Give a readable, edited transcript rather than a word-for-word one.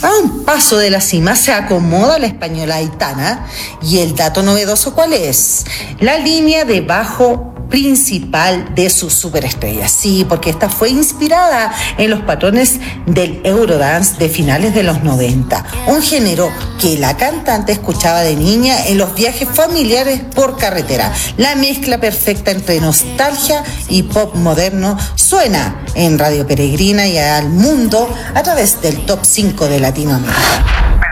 A un paso de la cima se acomoda la española Aitana. ¿Y el dato novedoso cuál es? La línea de bajo principal de su superestrella. Sí, porque esta fue inspirada en los patrones del Eurodance de finales de los 90, un género que la cantante escuchaba de niña en los viajes familiares por carretera. La mezcla perfecta entre nostalgia y pop moderno suena en Radio Peregrina y al mundo a través del Top 5 de Latinoamérica.